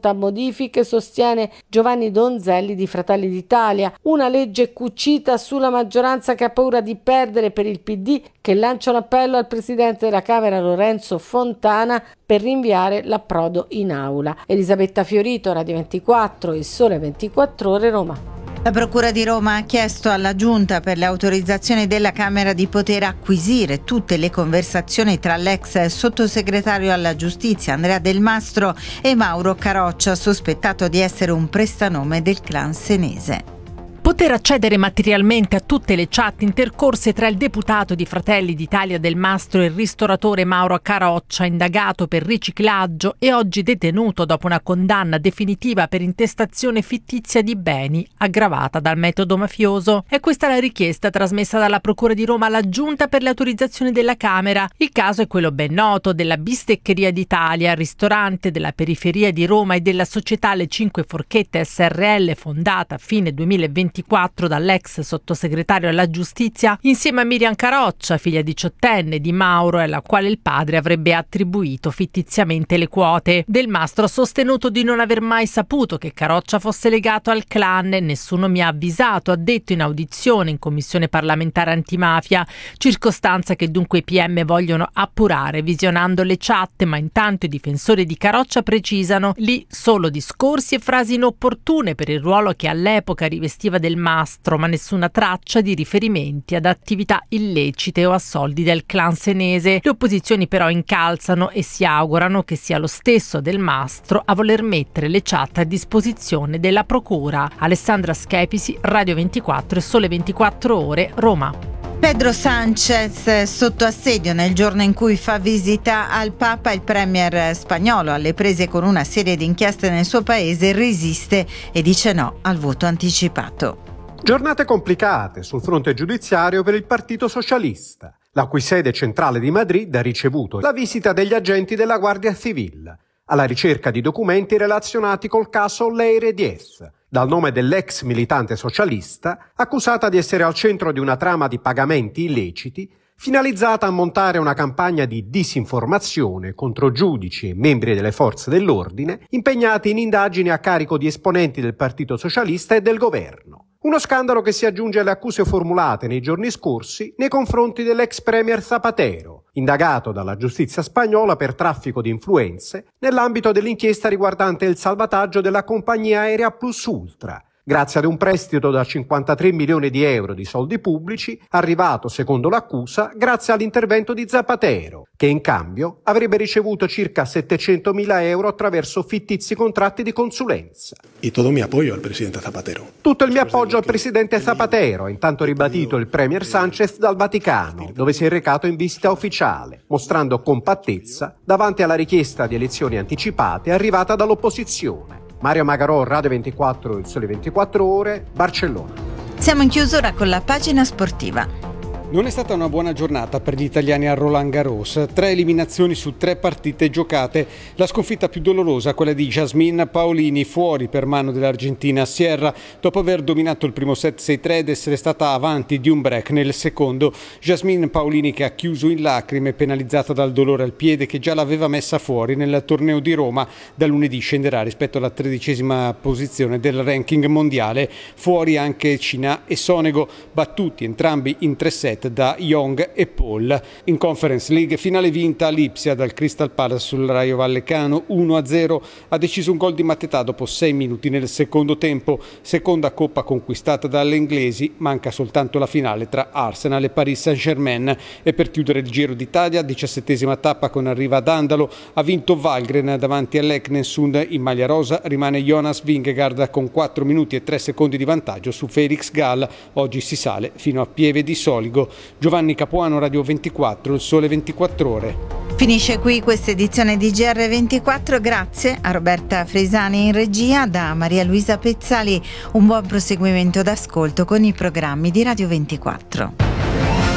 pronta a modifiche, sostiene Giovanni Donzelli di Fratelli d'Italia. Una legge cucita sulla maggioranza che ha paura di perdere per il PD, che lancia un appello al presidente della Camera Lorenzo Fontana per rinviare l'approdo in aula. Elisabetta Fiorito, Radio 24, Il Sole 24 Ore, Roma. La Procura di Roma ha chiesto alla Giunta per le autorizzazioni della Camera di poter acquisire tutte le conversazioni tra l'ex sottosegretario alla Giustizia Andrea Del Mastro e Mauro Caroccia, sospettato di essere un prestanome del clan senese. Poter accedere materialmente a tutte le chat intercorse tra il deputato di Fratelli d'Italia Del Mastro e il ristoratore Mauro Caroccia, indagato per riciclaggio e oggi detenuto dopo una condanna definitiva per intestazione fittizia di beni aggravata dal metodo mafioso. È questa la richiesta trasmessa dalla Procura di Roma alla Giunta per le autorizzazioni della Camera. Il caso è quello ben noto della Bisteccheria d'Italia, ristorante della periferia di Roma, e della società Le Cinque Forchette SRL, fondata a fine 2024 dall'ex sottosegretario alla Giustizia insieme a Miriam Caroccia, figlia diciottenne di Mauro, e alla quale il padre avrebbe attribuito fittiziamente le quote. Del Mastro ha sostenuto di non aver mai saputo che Caroccia fosse legato al clan e nessuno mi ha avvisato, ha detto in audizione in Commissione parlamentare antimafia, circostanza che dunque i PM vogliono appurare visionando le chat, ma intanto i difensori di Caroccia precisano lì solo discorsi e frasi inopportune per il ruolo che all'epoca rivestiva Del Mastro, ma nessuna traccia di riferimenti ad attività illecite o a soldi del clan senese. Le opposizioni però incalzano e si augurano che sia lo stesso Del Mastro a voler mettere le chat a disposizione della Procura. Alessandra Schepisi, Radio 24 e Sole 24 Ore, Roma. Pedro Sánchez sotto assedio nel giorno in cui fa visita al Papa. Il premier spagnolo, alle prese con una serie di inchieste nel suo paese, resiste e dice no al voto anticipato. Giornate complicate sul fronte giudiziario per il Partito Socialista, la cui sede centrale di Madrid ha ricevuto la visita degli agenti della Guardia Civil alla ricerca di documenti relazionati col caso Leire Diez, dal nome dell'ex militante socialista accusata di essere al centro di una trama di pagamenti illeciti finalizzata a montare una campagna di disinformazione contro giudici e membri delle forze dell'ordine impegnati in indagini a carico di esponenti del Partito Socialista e del governo. Uno scandalo che si aggiunge alle accuse formulate nei giorni scorsi nei confronti dell'ex premier Zapatero, indagato dalla giustizia spagnola per traffico di influenze nell'ambito dell'inchiesta riguardante il salvataggio della compagnia aerea Plus Ultra, grazie ad un prestito da 53 milioni di euro di soldi pubblici, arrivato, secondo l'accusa, grazie all'intervento di Zapatero, che in cambio avrebbe ricevuto circa 700.000 euro attraverso fittizi contratti di consulenza. E tutto il mio appoggio al presidente Zapatero. Tutto il mio appoggio al presidente Zapatero, ha intanto ribadito il premier Sánchez dal Vaticano, dove si è recato in visita ufficiale, mostrando compattezza davanti alla richiesta di elezioni anticipate arrivata dall'opposizione. Mario Magarò, Radio 24, Il Sole 24 Ore, Barcellona. Siamo in chiusura con la pagina sportiva. Non è stata una buona giornata per gli italiani a Roland Garros. 3 eliminazioni su 3 partite giocate. La sconfitta più dolorosa, quella di Jasmine Paolini, fuori per mano dell'argentina Sierra, dopo aver dominato il primo set 6-3 ed essere stata avanti di un break nel secondo. Jasmine Paolini che ha chiuso in lacrime, penalizzata dal dolore al piede che già l'aveva messa fuori nel torneo di Roma. Da lunedì scenderà rispetto alla 13ª posizione del ranking mondiale. Fuori anche Cina e Sonego, battuti entrambi in 3 set da Young e Paul. In Conference League, finale vinta a Lipsia dal Crystal Palace sul Rayo Vallecano 1-0. Ha deciso un gol di Mateta dopo 6 minuti nel secondo tempo. Seconda coppa conquistata dalle inglesi, manca soltanto la finale tra Arsenal e Paris Saint-Germain. E per chiudere il Giro d'Italia, 17ª tappa con arriva ad Andalo, ha vinto Valgren davanti all'Eknessund. In maglia rosa rimane Jonas Vingegaard con 4 minuti e 3 secondi di vantaggio su Felix Gall. Oggi si sale fino a Pieve di Soligo. Giovanni Capuano, Radio 24, Il Sole 24 Ore. Finisce qui questa edizione di GR24, grazie a Roberta Fresani in regia, da Maria Luisa Pezzali. Un buon proseguimento d'ascolto con i programmi di Radio 24.